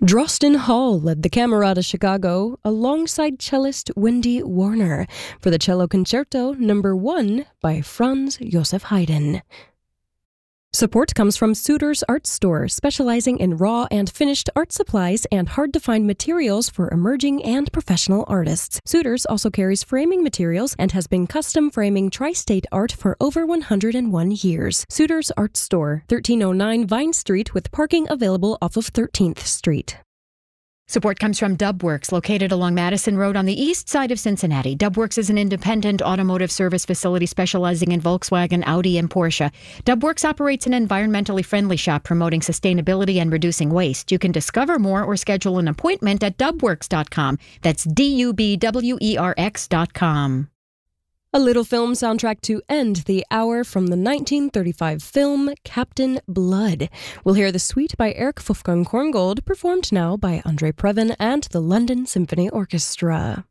Drosten Hall led the Camerata Chicago alongside cellist Wendy Warner for the Cello Concerto No. 1 by Franz Joseph Haydn. Support comes from Suter's Art Store, specializing in raw and finished art supplies and hard-to-find materials for emerging and professional artists. Suter's also carries framing materials and has been custom framing tri-state art for over 101 years. Suter's Art Store, 1309 Vine Street, with parking available off of 13th Street. Support comes from Dubworks, located along Madison Road on the east side of Cincinnati. Dubworks is an independent automotive service facility specializing in Volkswagen, Audi, and Porsche. Dubworks operates an environmentally friendly shop promoting sustainability and reducing waste. You can discover more or schedule an appointment at dubworks.com. That's DUBWERX.com. A little film soundtrack to end the hour from the 1935 film Captain Blood. We'll hear The Suite by Erich Wolfgang Korngold, performed now by Andre Previn and the London Symphony Orchestra.